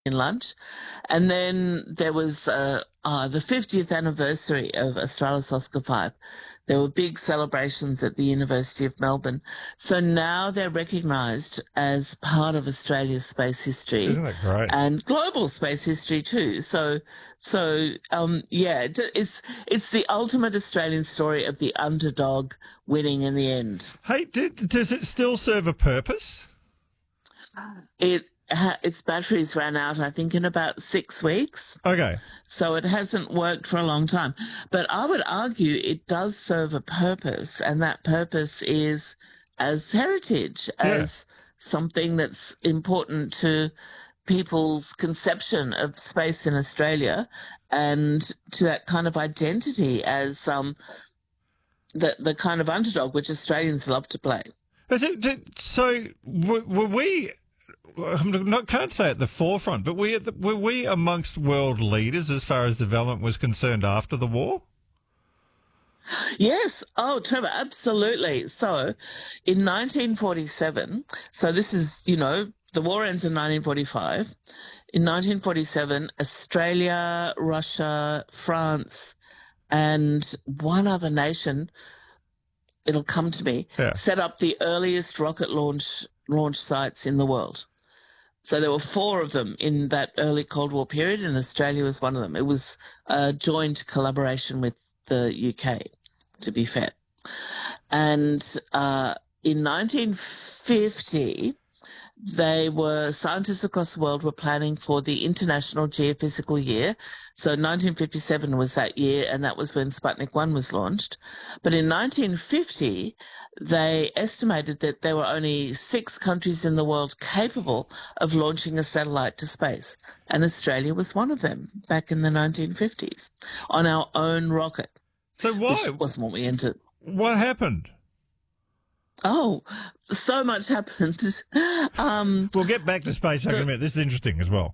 lunch. And then there was the 50th anniversary of Australis Oscar 5. There were big celebrations at the University of Melbourne. So now they're recognised as part of Australia's space history Isn't that great? and global space history too. It's the ultimate Australian story of the underdog winning in the end. Hey, does it still serve a purpose? Its batteries ran out, I think, in about 6 weeks. Okay. So it hasn't worked for a long time. But I would argue it does serve a purpose, and that purpose is as heritage, as something that's important to people's conception of space in Australia and to that kind of identity as the kind of underdog which Australians love to play. So were we... can't say at the forefront, but were we amongst world leaders as far as development was concerned after the war? Yes. Oh, Trevor, absolutely. So in 1947, so this is, the war ends in 1945. In 1947, Australia, Russia, France, and one other nation, it'll come to me, set up the earliest rocket launch sites in the world. So there were 4 of them in that early Cold War period, and Australia was one of them. It was a joint collaboration with the UK, to be fair. And in 1950, scientists across the world were planning for the International Geophysical Year. So 1957 was that year, and that was when Sputnik 1 was launched. But in 1950, they estimated that there were only 6 countries in the world capable of launching a satellite to space. And Australia was one of them back in the 1950s on our own rocket. So why? Which wasn't what we entered. What happened? Oh, so much happened. We'll get back to space in a minute. This is interesting as well.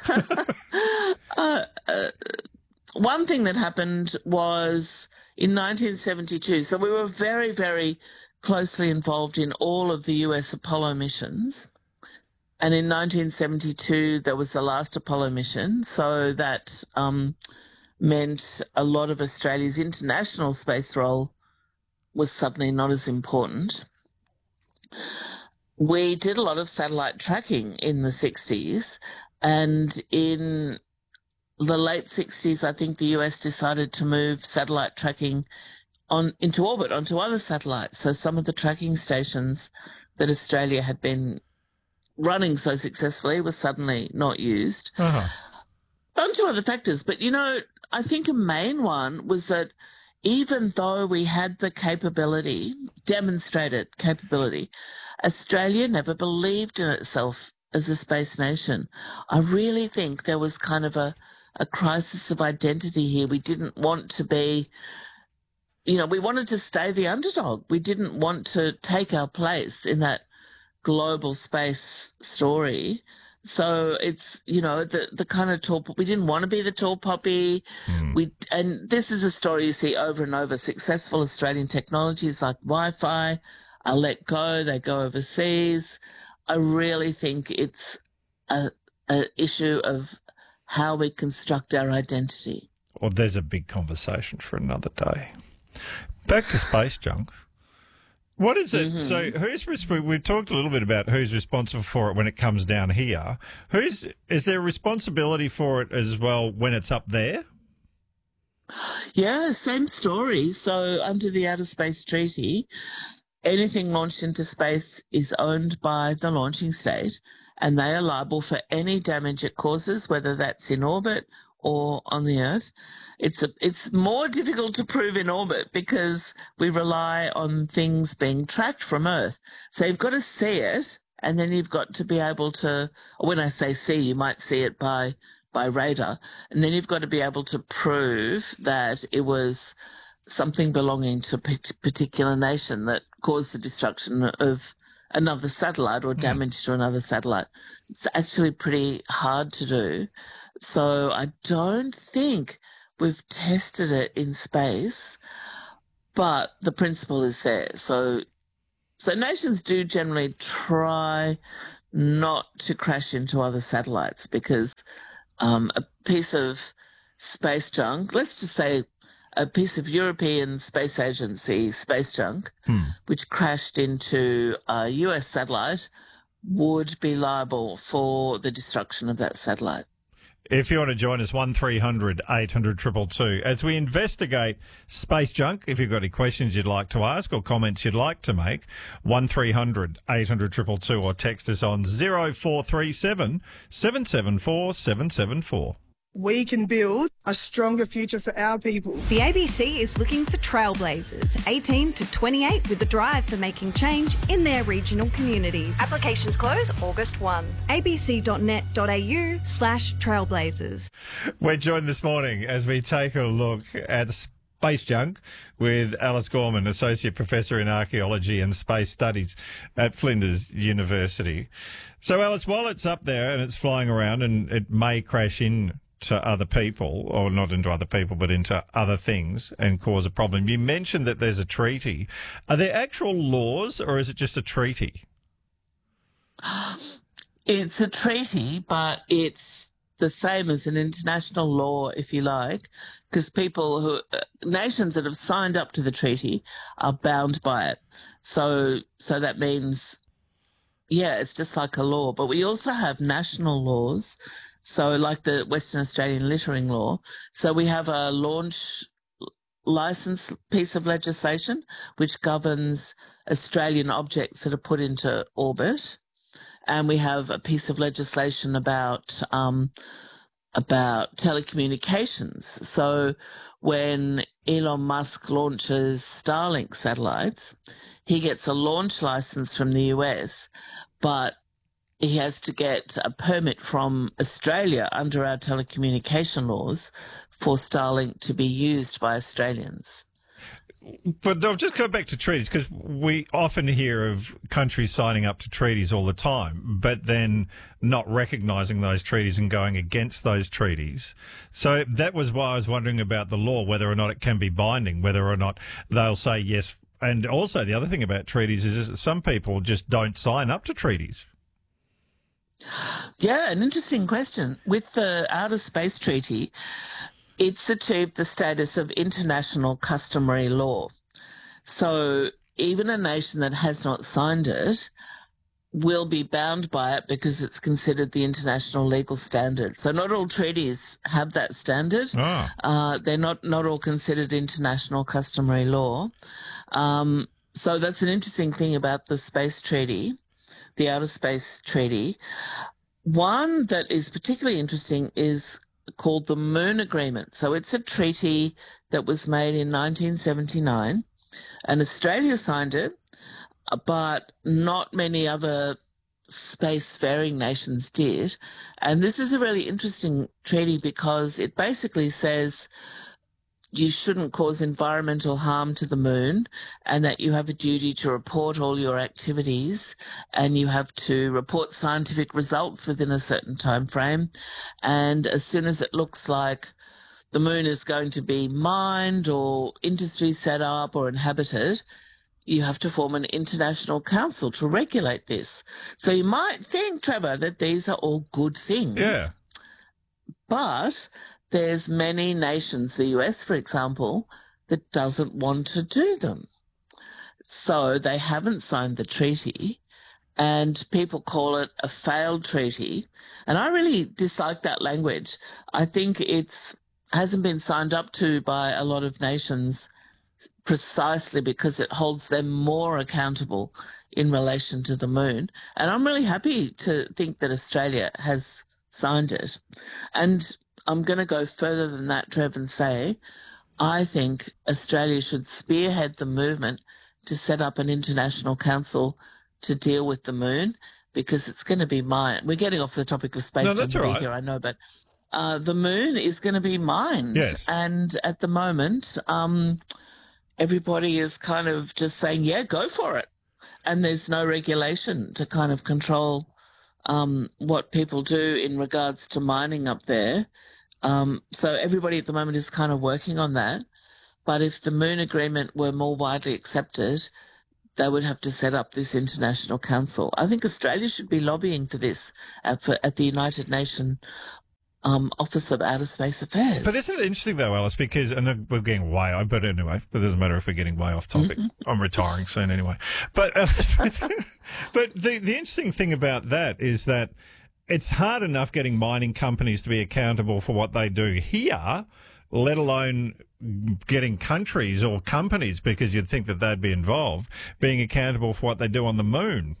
One thing that happened was in 1972. So we were very, very closely involved in all of the US Apollo missions. And in 1972, there was the last Apollo mission. So that meant a lot of Australia's international space role was suddenly not as important. We did a lot of satellite tracking in the 60s, and in the late 60s, I think the US decided to move satellite tracking into orbit onto other satellites. So some of the tracking stations that Australia had been running so successfully were suddenly not used. Bunch of other factors, but I think a main one was that even though we had the capability, demonstrated capability, Australia never believed in itself as a space nation. I really think there was kind of a crisis of identity here. We didn't want to be, we wanted to stay the underdog. We didn't want to take our place in that global space story. So it's, the kind of tall, we didn't want to be the tall poppy. And this is a story you see over and over. Successful Australian technologies like Wi-Fi are let go, they go overseas. I really think it's an issue of how we construct our identity. Well, there's a big conversation for another day. Back to space junk. What is it? Mm-hmm. So we've talked a little bit about who's responsible for it when it comes down here. Is there responsibility for it as well when it's up there? Yeah, same story. So under the Outer Space Treaty, anything launched into space is owned by the launching state, and they are liable for any damage it causes, whether that's in orbit or on the Earth. It's more difficult to prove in orbit because we rely on things being tracked from Earth. So you've got to see it, and then you've got to be able to, when I say see, you might see it by radar, and then you've got to be able to prove that it was something belonging to a particular nation that caused the destruction of another satellite or damage to another satellite. It's actually pretty hard to do. So I don't think we've tested it in space, but the principle is there. So nations do generally try not to crash into other satellites, because a piece of space junk, let's just say a piece of European Space Agency space junk, which crashed into a US satellite, would be liable for the destruction of that satellite. If you want to join us, 1300 800 222. As we investigate space junk, if you've got any questions you'd like to ask or comments you'd like to make, 1300 800 222, or text us on 0437 774 774. We can build a stronger future for our people. The ABC is looking for trailblazers, 18 to 28, with a drive for making change in their regional communities. Applications close August 1. abc.net.au/trailblazers. We're joined this morning as we take a look at space junk with Alice Gorman, Associate Professor in Archaeology and Space Studies at Flinders University. So, Alice, while it's up there and it's flying around and it may crash in to other people, or not into other people, but into other things and cause a problem. You mentioned that there's a treaty. Are there actual laws, or is it just a treaty? It's a treaty, but it's the same as an international law, if you like, because nations that have signed up to the treaty are bound by it. So that means, yeah, it's just like a law. But we also have national laws. So like the Western Australian littering law. So we have a launch license piece of legislation which governs Australian objects that are put into orbit. And we have a piece of legislation about telecommunications. So when Elon Musk launches Starlink satellites, he gets a launch license from the US, but he has to get a permit from Australia under our telecommunication laws for Starlink to be used by Australians. But I'll just go back to treaties, because we often hear of countries signing up to treaties all the time, but then not recognising those treaties and going against those treaties. So that was why I was wondering about the law, whether or not it can be binding, whether or not they'll say yes. And also the other thing about treaties is that some people just don't sign up to treaties. Yeah, an interesting question. With the Outer Space Treaty, it's achieved the status of international customary law. So even a nation that has not signed it will be bound by it because it's considered the international legal standard. So not all treaties have that standard. They're not all considered international customary law. So that's an interesting thing about the space treaty, the Outer Space Treaty. One that is particularly interesting is called the Moon Agreement. So it's a treaty that was made in 1979, and Australia signed it, but not many other space-faring nations did. And this is a really interesting treaty because it basically says you shouldn't cause environmental harm to the moon, and that you have a duty to report all your activities, and you have to report scientific results within a certain time frame. And as soon as it looks like the moon is going to be mined or industry set up or inhabited, you have to form an international council to regulate this. So you might think, Trevor, that these are all good things. Yeah. But there's many nations, the US, for example, that doesn't want to do them. So they haven't signed the treaty, and people call it a failed treaty. And I really dislike that language. I think it hasn't been signed up to by a lot of nations precisely because it holds them more accountable in relation to the moon. And I'm really happy to think that Australia has signed it. And I'm going to go further than that, Trev, and say I think Australia should spearhead the movement to set up an international council to deal with the moon, because it's going to be mined. We're getting off the topic of space here, I know, but the moon is going to be mined. Yes. And at the moment, everybody is kind of just saying, yeah, go for it. And there's no regulation to kind of control what people do in regards to mining up there. So everybody at the moment is kind of working on that. But if the Moon Agreement were more widely accepted, they would have to set up this international council. I think Australia should be lobbying for this at the United Nations Office of Outer Space Affairs. But isn't it interesting, though, Alice, because, and we're getting way, but anyway, but it doesn't matter if we're getting way off topic. Mm-hmm. I'm retiring soon anyway. But, but the interesting thing about that is that it's hard enough getting mining companies to be accountable for what they do here, let alone getting countries or companies, because you'd think that they'd be involved, being accountable for what they do on the moon.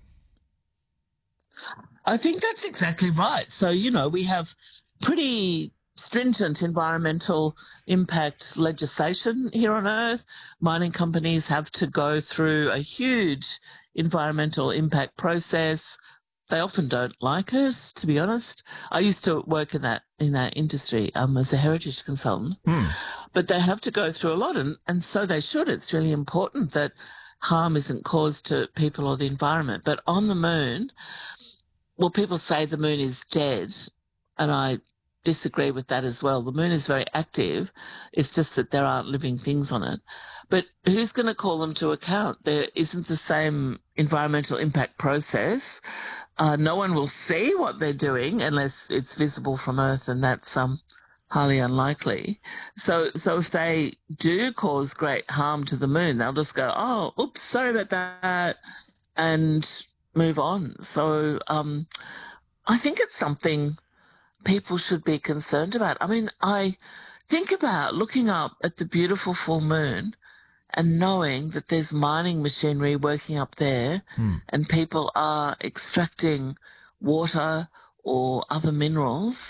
I think that's exactly right. So, you know, we have pretty stringent environmental impact legislation here on Earth. Mining companies have to go through a huge environmental impact process. They often don't like it, to be honest. I used to work in that industry as a heritage consultant. But they have to go through a lot, and so they should. It's really important that harm isn't caused to people or the environment. But on the moon, well, people say the moon is dead, and I disagree with that as well. The moon is very active. It's just that there aren't living things on it. But who's going to call them to account? There isn't the same environmental impact process. No one will see what they're doing unless it's visible from Earth, and that's highly unlikely. So if they do cause great harm to the moon, they'll just go, oh, oops, sorry about that, and move on. So I think it's something people should be concerned about. I mean, I think about looking up at the beautiful full moon and knowing that there's mining machinery working up there and people are extracting water or other minerals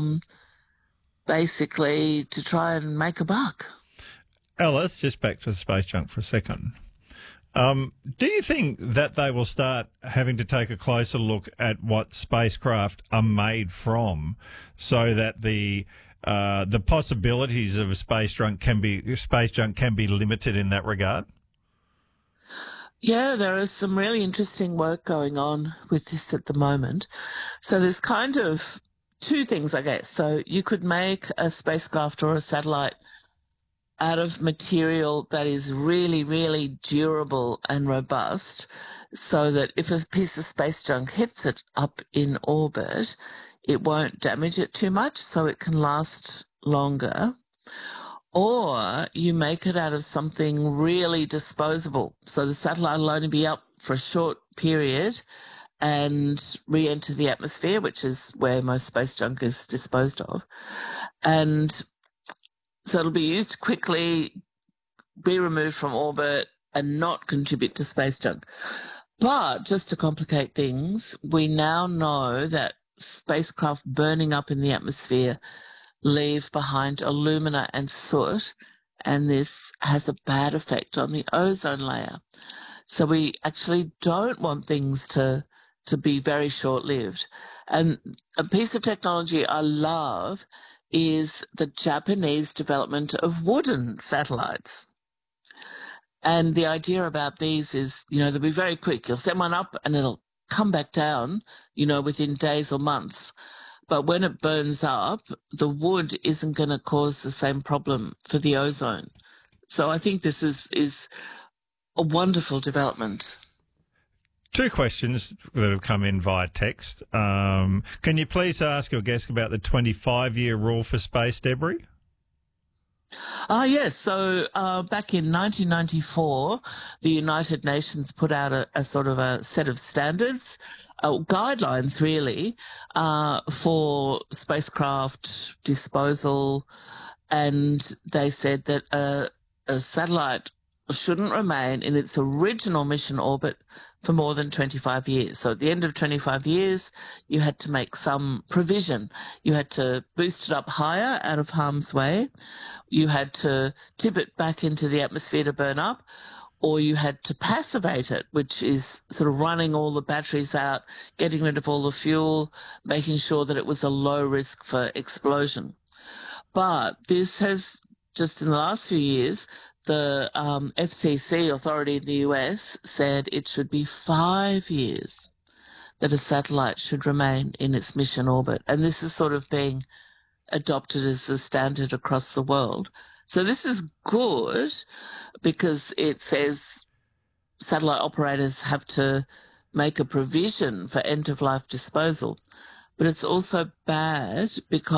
basically to try and make a buck. Alice, just back to the space junk for a second. Do you think that they will start having to take a closer look at what spacecraft are made from, so that the possibilities of a space junk can be limited in that regard? Yeah, there is some really interesting work going on with this at the moment. So there's kind of two things, I guess. So you could make a spacecraft or a satellite out of material that is really, really durable and robust, so that if a piece of space junk hits it up in orbit, it won't damage it too much, so it can last longer. Or you make it out of something really disposable, so the satellite will only be up for a short period and re-enter the atmosphere, which is where most space junk is disposed of. And so it'll be used quickly, be removed from orbit, and not contribute to space junk. But just to complicate things, we now know that spacecraft burning up in the atmosphere leave behind alumina and soot, and this has a bad effect on the ozone layer. So we actually don't want things to be very short-lived. And a piece of technology I love is the Japanese development of wooden satellites. And the idea about these is, you know, they'll be very quick. You'll send one up and it'll come back down, you know, within days or months. But when it burns up, the wood isn't going to cause the same problem for the ozone. So I think this is a wonderful development. Two questions that have come in via text. Can you please ask your guest about the 25-year rule for space debris? Yes. So back in 1994, the United Nations put out a sort of a set of standards, guidelines really, for spacecraft disposal. And they said that a satellite shouldn't remain in its original mission orbit for more than 25 years. So at the end of 25 years, you had to make some provision. You had to boost it up higher out of harm's way. You had to tip it back into the atmosphere to burn up, or you had to passivate it, which is sort of running all the batteries out, getting rid of all the fuel, making sure that it was a low risk for explosion. But this has, just in the last few years, the FCC authority in the US said it should be 5 years that a satellite should remain in its mission orbit. And this is sort of being adopted as the standard across the world. So this is good because it says satellite operators have to make a provision for end-of-life disposal. But it's also bad because